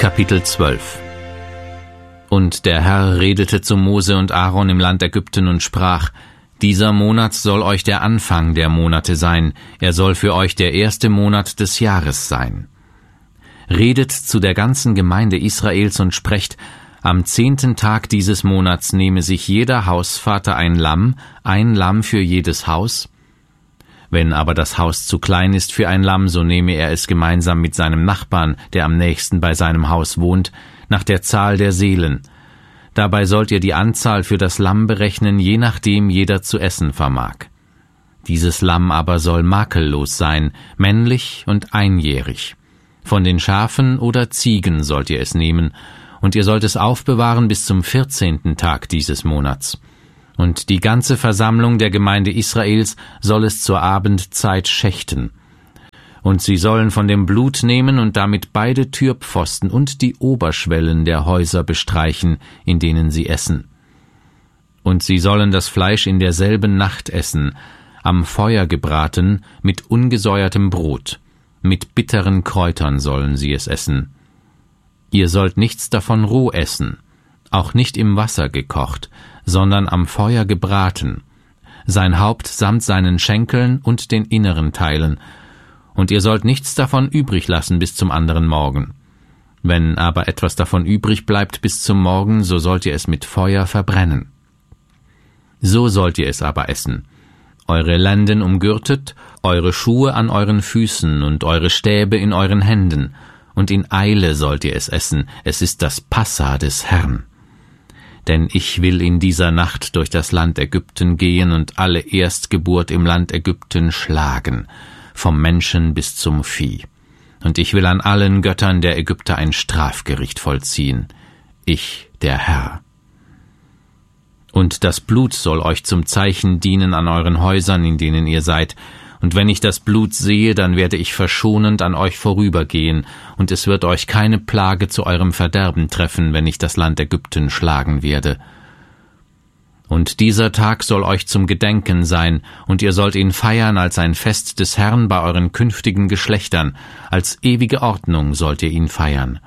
Kapitel 12. Und der Herr redete zu Mose und Aaron im Land Ägypten und sprach: Dieser Monat soll euch der Anfang der Monate sein, er soll für euch der erste Monat des Jahres sein. Redet zu der ganzen Gemeinde Israels und sprecht: Am 10. Tag dieses Monats nehme sich jeder Hausvater ein Lamm für jedes Haus. Wenn aber das Haus zu klein ist für ein Lamm, so nehme er es gemeinsam mit seinem Nachbarn, der am nächsten bei seinem Haus wohnt, nach der Zahl der Seelen. Dabei sollt ihr die Anzahl für das Lamm berechnen, je nachdem jeder zu essen vermag. Dieses Lamm aber soll makellos sein, männlich und einjährig. Von den Schafen oder Ziegen sollt ihr es nehmen, und ihr sollt es aufbewahren bis zum 14. Tag dieses Monats. Und die ganze Versammlung der Gemeinde Israels soll es zur Abendzeit schächten. Und sie sollen von dem Blut nehmen und damit beide Türpfosten und die Oberschwellen der Häuser bestreichen, in denen sie essen. Und sie sollen das Fleisch in derselben Nacht essen, am Feuer gebraten, mit ungesäuertem Brot. Mit bitteren Kräutern sollen sie es essen. Ihr sollt nichts davon roh essen, auch nicht im Wasser gekocht, sondern am Feuer gebraten, sein Haupt samt seinen Schenkeln und den inneren Teilen, und ihr sollt nichts davon übrig lassen bis zum anderen Morgen. Wenn aber etwas davon übrig bleibt bis zum Morgen, so sollt ihr es mit Feuer verbrennen. So sollt ihr es aber essen: eure Lenden umgürtet, eure Schuhe an euren Füßen und eure Stäbe in euren Händen, und in Eile sollt ihr es essen, es ist das Passa des Herrn. Denn ich will in dieser Nacht durch das Land Ägypten gehen und alle Erstgeburt im Land Ägypten schlagen, vom Menschen bis zum Vieh. Und ich will an allen Göttern der Ägypter ein Strafgericht vollziehen. Ich, der Herr. Und das Blut soll euch zum Zeichen dienen an euren Häusern, in denen ihr seid. Und wenn ich das Blut sehe, dann werde ich verschonend an euch vorübergehen, und es wird euch keine Plage zu eurem Verderben treffen, wenn ich das Land Ägypten schlagen werde. Und dieser Tag soll euch zum Gedenken sein, und ihr sollt ihn feiern als ein Fest des Herrn bei euren künftigen Geschlechtern, als ewige Ordnung sollt ihr ihn feiern.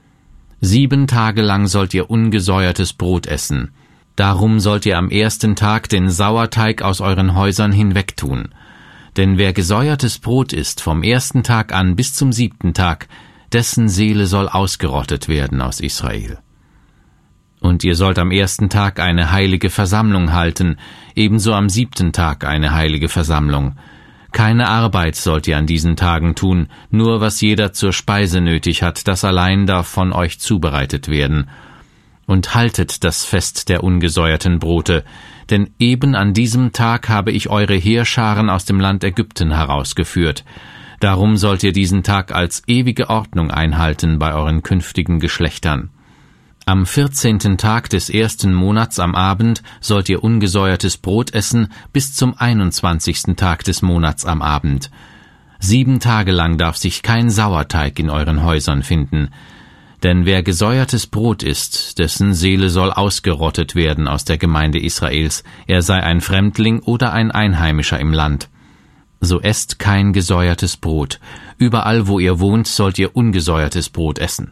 7 Tage lang sollt ihr ungesäuertes Brot essen. Darum sollt ihr am 1. Tag den Sauerteig aus euren Häusern hinwegtun. Denn wer gesäuertes Brot isst vom 1. Tag an bis zum 7. Tag, dessen Seele soll ausgerottet werden aus Israel. Und ihr sollt am 1. Tag eine heilige Versammlung halten, ebenso am 7. Tag eine heilige Versammlung. Keine Arbeit sollt ihr an diesen Tagen tun, nur was jeder zur Speise nötig hat, das allein darf von euch zubereitet werden. Und haltet das Fest der ungesäuerten Brote, denn eben an diesem Tag habe ich eure Heerscharen aus dem Land Ägypten herausgeführt. Darum sollt ihr diesen Tag als ewige Ordnung einhalten bei euren künftigen Geschlechtern. Am 14. Tag des 1. Monats am Abend sollt ihr ungesäuertes Brot essen bis zum 21. Tag des Monats am Abend. 7 Tage lang darf sich kein Sauerteig in euren Häusern finden. Denn wer gesäuertes Brot isst, dessen Seele soll ausgerottet werden aus der Gemeinde Israels, er sei ein Fremdling oder ein Einheimischer im Land. So esst kein gesäuertes Brot. Überall, wo ihr wohnt, sollt ihr ungesäuertes Brot essen.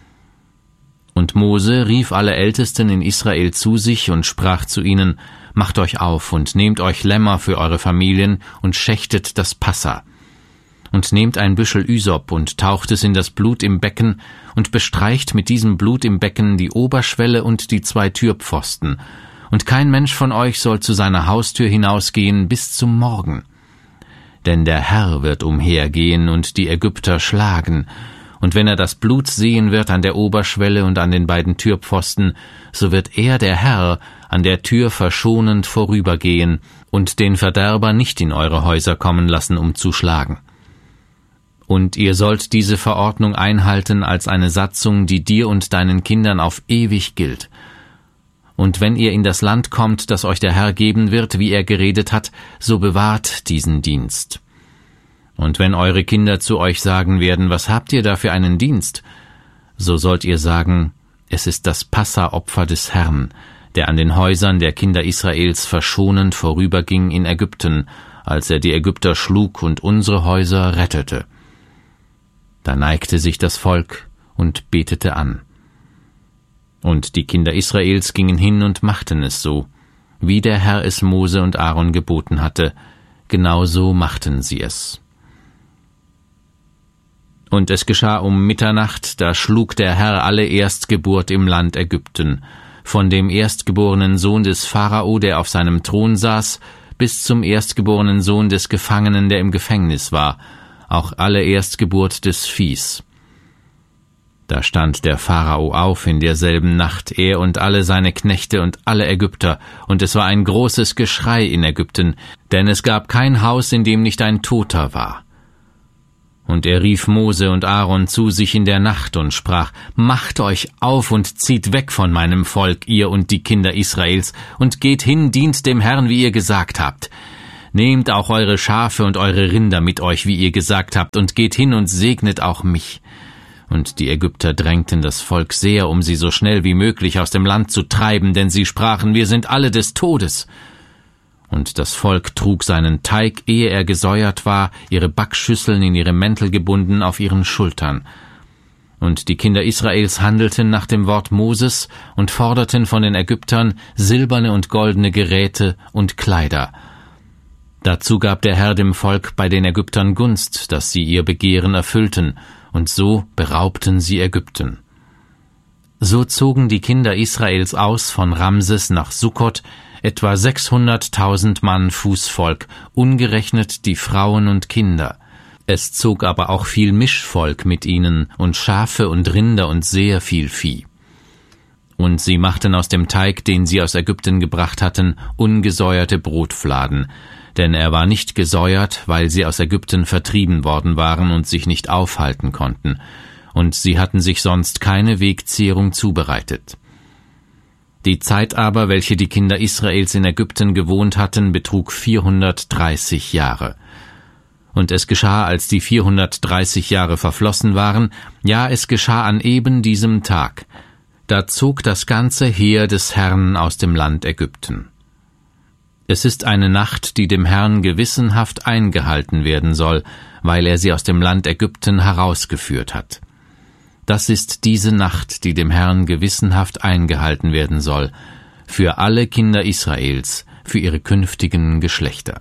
Und Mose rief alle Ältesten in Israel zu sich und sprach zu ihnen: Macht euch auf und nehmt euch Lämmer für eure Familien und schächtet das Passa. Und nehmt ein Büschel Ysop und taucht es in das Blut im Becken und bestreicht mit diesem Blut im Becken die Oberschwelle und die 2 Türpfosten. Und kein Mensch von euch soll zu seiner Haustür hinausgehen bis zum Morgen. Denn der Herr wird umhergehen und die Ägypter schlagen. Und wenn er das Blut sehen wird an der Oberschwelle und an den 2 Türpfosten, so wird er, der Herr, an der Tür verschonend vorübergehen und den Verderber nicht in eure Häuser kommen lassen, um zu schlagen. Und ihr sollt diese Verordnung einhalten als eine Satzung, die dir und deinen Kindern auf ewig gilt. Und wenn ihr in das Land kommt, das euch der Herr geben wird, wie er geredet hat, so bewahrt diesen Dienst. Und wenn eure Kinder zu euch sagen werden: Was habt ihr da für einen Dienst? So sollt ihr sagen: Es ist das Passa-Opfer des Herrn, der an den Häusern der Kinder Israels verschonend vorüberging in Ägypten, als er die Ägypter schlug und unsere Häuser rettete. Da neigte sich das Volk und betete an. Und die Kinder Israels gingen hin und machten es so, wie der Herr es Mose und Aaron geboten hatte, genauso machten sie es. Und es geschah um Mitternacht, da schlug der Herr alle Erstgeburt im Land Ägypten, von dem erstgeborenen Sohn des Pharao, der auf seinem Thron saß, bis zum erstgeborenen Sohn des Gefangenen, der im Gefängnis war, auch alle Erstgeburt des Viehs. Da stand der Pharao auf in derselben Nacht, er und alle seine Knechte und alle Ägypter, und es war ein großes Geschrei in Ägypten, denn es gab kein Haus, in dem nicht ein Toter war. Und er rief Mose und Aaron zu sich in der Nacht und sprach: Macht euch auf und zieht weg von meinem Volk, ihr und die Kinder Israels, und geht hin, dient dem Herrn, wie ihr gesagt habt. Nehmt auch eure Schafe und eure Rinder mit euch, wie ihr gesagt habt, und geht hin und segnet auch mich. Und die Ägypter drängten das Volk sehr, um sie so schnell wie möglich aus dem Land zu treiben, denn sie sprachen: Wir sind alle des Todes. Und das Volk trug seinen Teig, ehe er gesäuert war, ihre Backschüsseln in ihre Mäntel gebunden, auf ihren Schultern. Und die Kinder Israels handelten nach dem Wort Moses und forderten von den Ägyptern silberne und goldene Geräte und Kleider. Dazu gab der Herr dem Volk bei den Ägyptern Gunst, dass sie ihr Begehren erfüllten, und so beraubten sie Ägypten. So zogen die Kinder Israels aus von Ramses nach Sukkot, etwa 600.000 Mann Fußvolk, ungerechnet die Frauen und Kinder. Es zog aber auch viel Mischvolk mit ihnen und Schafe und Rinder und sehr viel Vieh. Und sie machten aus dem Teig, den sie aus Ägypten gebracht hatten, ungesäuerte Brotfladen, denn er war nicht gesäuert, weil sie aus Ägypten vertrieben worden waren und sich nicht aufhalten konnten, und sie hatten sich sonst keine Wegzehrung zubereitet. Die Zeit aber, welche die Kinder Israels in Ägypten gewohnt hatten, betrug 430 Jahre. Und es geschah, als die 430 Jahre verflossen waren, ja, es geschah an eben diesem Tag, da zog das ganze Heer des Herrn aus dem Land Ägypten. Es ist eine Nacht, die dem Herrn gewissenhaft eingehalten werden soll, weil er sie aus dem Land Ägypten herausgeführt hat. Das ist diese Nacht, die dem Herrn gewissenhaft eingehalten werden soll, für alle Kinder Israels, für ihre künftigen Geschlechter.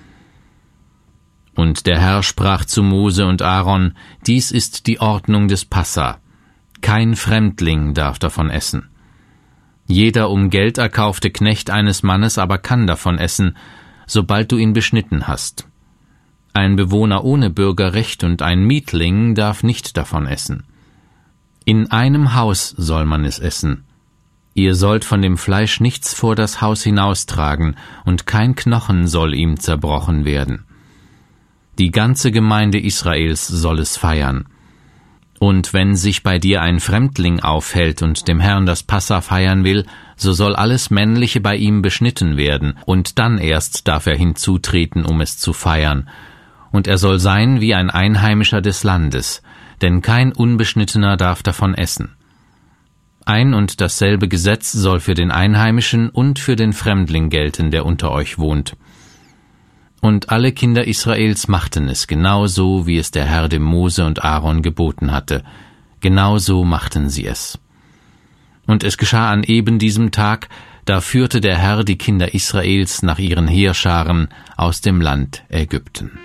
Und der Herr sprach zu Mose und Aaron: Dies ist die Ordnung des Passa. Kein Fremdling darf davon essen. Jeder um Geld erkaufte Knecht eines Mannes aber kann davon essen, sobald du ihn beschnitten hast. Ein Bewohner ohne Bürgerrecht und ein Mietling darf nicht davon essen. In einem Haus soll man es essen. Ihr sollt von dem Fleisch nichts vor das Haus hinaustragen, und kein Knochen soll ihm zerbrochen werden. Die ganze Gemeinde Israels soll es feiern. Und wenn sich bei dir ein Fremdling aufhält und dem Herrn das Passa feiern will, so soll alles Männliche bei ihm beschnitten werden, und dann erst darf er hinzutreten, um es zu feiern. Und er soll sein wie ein Einheimischer des Landes, denn kein Unbeschnittener darf davon essen. Ein und dasselbe Gesetz soll für den Einheimischen und für den Fremdling gelten, der unter euch wohnt. Und alle Kinder Israels machten es genauso, wie es der Herr dem Mose und Aaron geboten hatte. Genauso machten sie es. Und es geschah an eben diesem Tag, da führte der Herr die Kinder Israels nach ihren Heerscharen aus dem Land Ägypten.